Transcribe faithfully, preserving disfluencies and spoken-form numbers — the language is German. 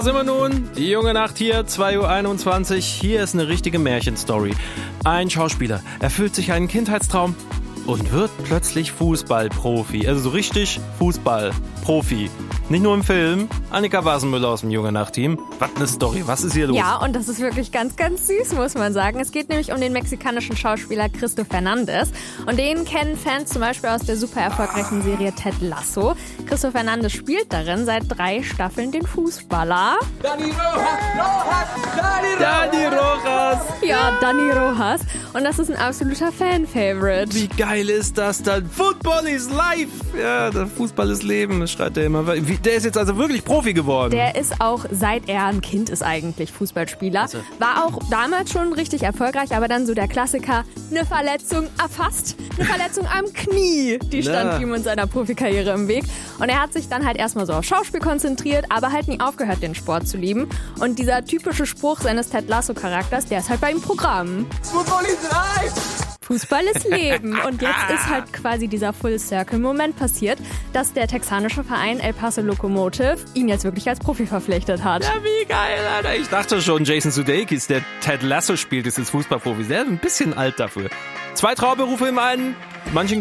Sind wir nun, die junge Nacht hier, zwei Uhr einundzwanzig. Hier ist eine richtige Märchenstory. Ein Schauspieler erfüllt sich einen Kindheitstraum und wird plötzlich Fußballprofi. Also so richtig Fußballprofi. Nicht nur im Film. Annika Wassenmüller aus dem Junge Nacht-Team. Was eine Story, was ist hier los? Ja, und das ist wirklich ganz, ganz süß, muss man sagen. Es geht nämlich um den mexikanischen Schauspieler Cristo Fernandez. Und den kennen Fans zum Beispiel aus der super erfolgreichen Serie Ted Lasso. Cristo Fernandez spielt darin seit drei Staffeln den Fußballer. Dani Rojas, Rojas, Dani Rojas. Dani Rojas! Ja, Dani Rojas. Und das ist ein absoluter Fan-Favorite. Wie geil ist das dann? Football is life! Ja, der Fußball ist Leben, schreit der immer. Wie, der ist jetzt also wirklich Profi geworden. Der ist auch, seit er ein Kind ist eigentlich, Fußballspieler. Also. War auch damals schon richtig erfolgreich, aber dann so der Klassiker, eine Verletzung erfasst, eine Verletzung am Knie. Die stand Na. ihm in seiner Profikarriere im Weg. Und er hat sich dann halt erstmal so auf Schauspiel konzentriert, aber halt nie aufgehört, den Sport zu lieben. Und dieser typische Spruch seines Ted Lasso-Charakters, der ist halt bei ihm Programm. Football is life. Fußball ist Leben. Und jetzt ist halt quasi dieser Full-Circle-Moment passiert, dass der texanische Verein El Paso Locomotive ihn jetzt wirklich als Profi verpflichtet hat. Ja, wie geil, Alter. Ich dachte schon, Jason Sudeikis, der Ted Lasso spielt, ist jetzt Fußballprofi. Der ist ein bisschen alt dafür. Zwei Trauberufe im einen. Manchen